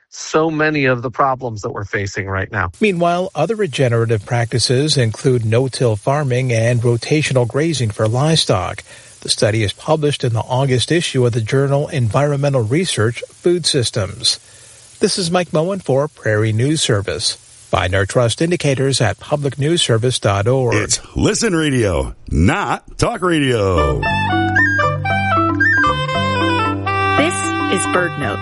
so many of the problems that we're facing right now. Meanwhile, other regenerative practices include no-till farming and rotational grazing for livestock. The study is published in the August issue of the journal Environmental Research Food Systems. This is Mike Moen for Prairie News Service. Find our trust indicators at publicnewsservice.org. It's Listen Radio, not Talk Radio. This is BirdNote.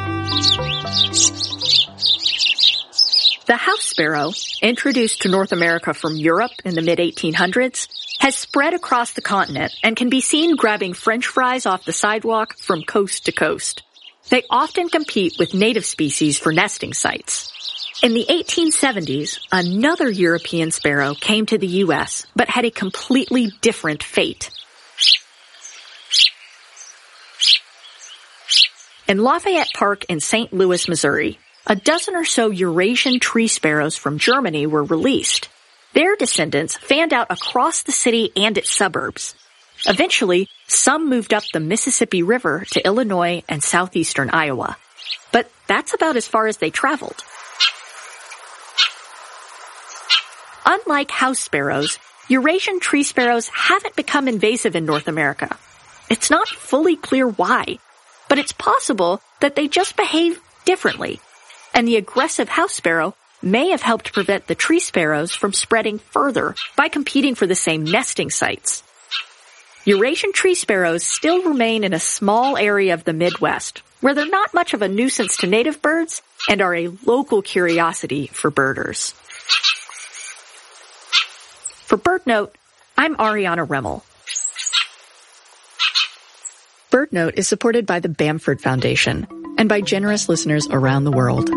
The house sparrow, introduced to North America from Europe in the mid-1800s, has spread across the continent and can be seen grabbing French fries off the sidewalk from coast to coast. They often compete with native species for nesting sites. In the 1870s, another European sparrow came to the U.S., but had a completely different fate. In Lafayette Park in St. Louis, Missouri, a dozen or so Eurasian tree sparrows from Germany were released. Their descendants fanned out across the city and its suburbs. Eventually, some moved up the Mississippi River to Illinois and southeastern Iowa. But that's about as far as they traveled. Unlike house sparrows, Eurasian tree sparrows haven't become invasive in North America. It's not fully clear why, but it's possible that they just behave differently. And the aggressive house sparrow may have helped prevent the tree sparrows from spreading further by competing for the same nesting sites. Eurasian tree sparrows still remain in a small area of the Midwest, where they're not much of a nuisance to native birds and are a local curiosity for birders. For BirdNote, I'm Ariana Remmel. BirdNote is supported by the Bamford Foundation and by generous listeners around the world.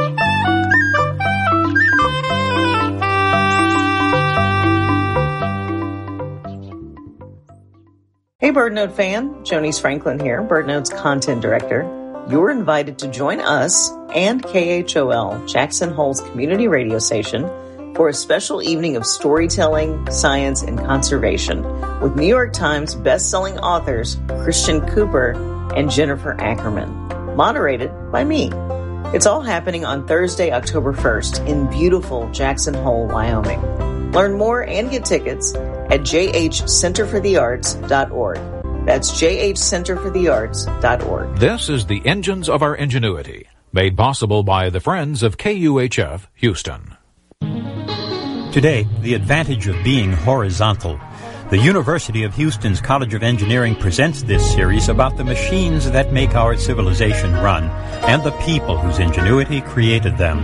Hey BirdNote fan, Jonice Franklin here, BirdNote's content director. You're invited to join us and KHOL, Jackson Hole's community radio station, for a special evening of storytelling, science, and conservation with New York Times best-selling authors Christian Cooper and Jennifer Ackerman, moderated by me. It's all happening on Thursday, October 1st in beautiful Jackson Hole, Wyoming. Learn more and get tickets at jhcenterforthearts.org. That's jhcenterforthearts.org. This is the Engines of Our Ingenuity, made possible by the Friends of KUHF Houston. Today, the advantage of being horizontal. The University of Houston's College of Engineering presents this series about the machines that make our civilization run and the people whose ingenuity created them.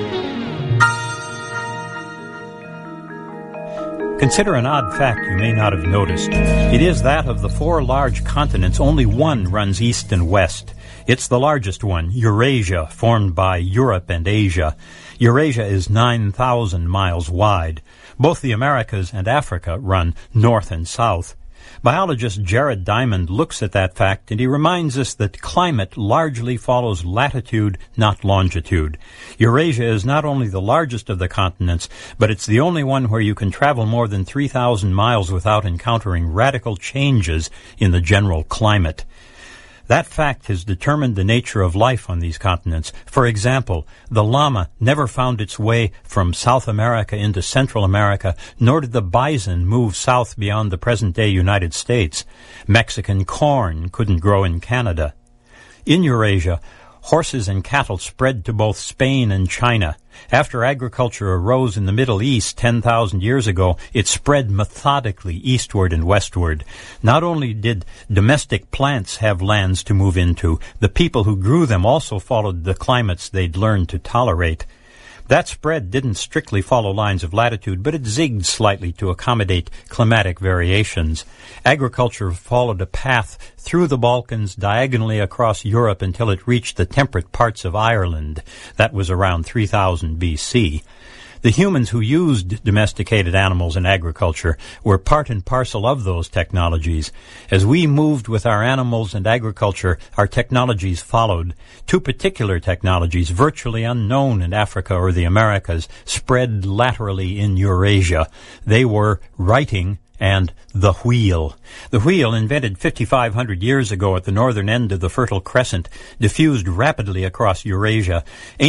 Consider an odd fact you may not have noticed. It is that of the 4 large continents, only one runs east and west. It's the largest one, Eurasia, formed by Europe and Asia. Eurasia is 9,000 miles wide. Both the Americas and Africa run north and south. Biologist Jared Diamond looks at that fact, and he reminds us that climate largely follows latitude, not longitude. Eurasia is not only the largest of the continents, but it's the only one where you can travel more than 3,000 miles without encountering radical changes in the general climate. That fact has determined the nature of life on these continents. For example, the llama never found its way from South America into Central America, nor did the bison move south beyond the present-day United States. Mexican corn couldn't grow in Canada. In Eurasia, horses and cattle spread to both Spain and China. After agriculture arose in the Middle East 10,000 years ago, it spread methodically eastward and westward. Not only did domestic plants have lands to move into, the people who grew them also followed the climates they'd learned to tolerate. That spread didn't strictly follow lines of latitude, but it zigged slightly to accommodate climatic variations. Agriculture followed a path through the Balkans diagonally across Europe until it reached the temperate parts of Ireland. That was around 3000 BC. The humans who used domesticated animals in agriculture were part and parcel of those technologies. As we moved with our animals and agriculture, our technologies followed. 2 particular technologies, virtually unknown in Africa or the Americas, spread laterally in Eurasia. They were writing and the wheel. The wheel, invented 5,500 years ago at the northern end of the Fertile Crescent, diffused rapidly across Eurasia.